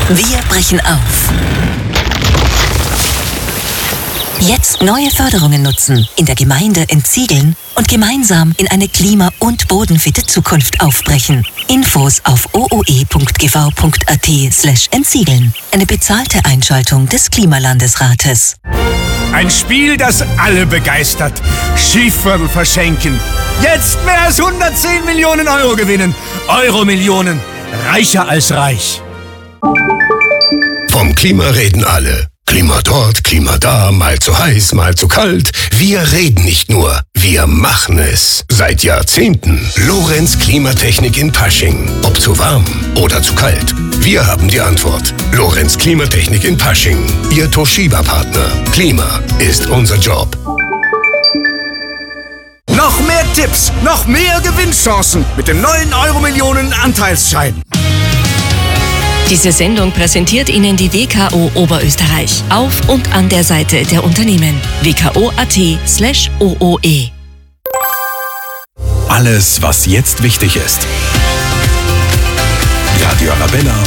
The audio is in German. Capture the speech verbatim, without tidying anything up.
Wir brechen auf. Jetzt neue Förderungen nutzen, in der Gemeinde entsiegeln und gemeinsam in eine klima- und bodenfitte Zukunft aufbrechen. Infos auf ooe.gv.at slash entsiegeln. Eine bezahlte Einschaltung des Klimalandesrates. Ein Spiel, das alle begeistert. Schiefviertel verschenken. Jetzt mehr als hundertzehn Millionen Euro gewinnen. Euro-Millionen. Reicher als reich. Vom Klima reden alle. Klima dort, Klima da, mal zu heiß, mal zu kalt. Wir reden nicht nur, wir machen es. Seit Jahrzehnten. Lorenz Klimatechnik in Pasching. Ob zu warm oder zu kalt. Wir haben die Antwort. Lorenz Klimatechnik in Pasching. Ihr Toshiba-Partner. Klima ist unser Job. Noch mehr Tipps, noch mehr Gewinnchancen mit dem neuen Euro-Millionen Anteilsschein. Diese Sendung präsentiert Ihnen die W K O Oberösterreich. Auf und an der Seite der Unternehmen. w k o punkt a t slash o o e. Alles, was jetzt wichtig ist. Radio Arabella